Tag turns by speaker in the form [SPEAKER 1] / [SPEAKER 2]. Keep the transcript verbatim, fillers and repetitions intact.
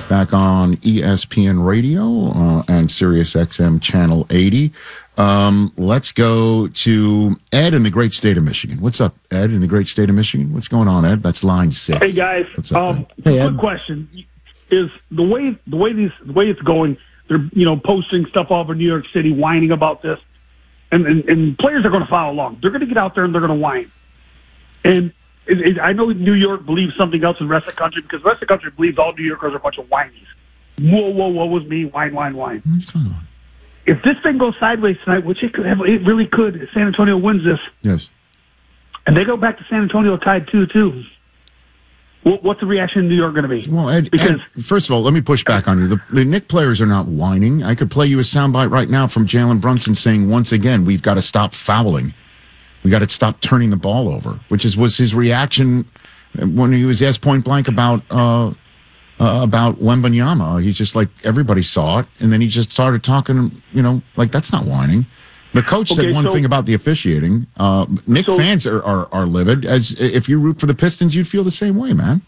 [SPEAKER 1] back on E S P N Radio uh, and Sirius X M Channel eighty. Um, let's go to Ed in the great state of Michigan. What's up, Ed, in the great state of Michigan? What's going on, Ed? That's line six.
[SPEAKER 2] Hey, guys.
[SPEAKER 1] What's up,
[SPEAKER 2] um,
[SPEAKER 1] Ed?
[SPEAKER 2] Hey, Ed. Quick question is the way the way these the way it's going. They're you know posting stuff all over New York City, whining about this, and and, and players are going to follow along. They're going to get out there and they're going to whine. And it, it, I know New York believes something else in the rest of the country because the rest of the country believes all New Yorkers are a bunch of whinies. Whoa, whoa, whoa was me, whine, whine, whine. If this thing goes sideways tonight, which it could have, it really could, if San Antonio wins this,
[SPEAKER 1] yes,
[SPEAKER 2] and they go back to San Antonio tied two two, what, what's the reaction in New York going to be?
[SPEAKER 1] Well, Ed,
[SPEAKER 2] because,
[SPEAKER 1] Ed, first of all, let me push back on you. The, the Knicks players are not whining. I could play you a soundbite right now from Jalen Brunson saying, once again, we've got to stop fouling. We got to stop turning the ball over, which is was his reaction when he was asked point blank about uh, uh, about Wembanyama. He's just like, everybody saw it, and then he just started talking, you know, like, that's not whining. The coach
[SPEAKER 2] okay,
[SPEAKER 1] said one
[SPEAKER 2] so,
[SPEAKER 1] thing about the officiating. Uh, Knicks
[SPEAKER 2] so,
[SPEAKER 1] fans are, are, are livid. As if you root for the Pistons, you'd feel the same way, man.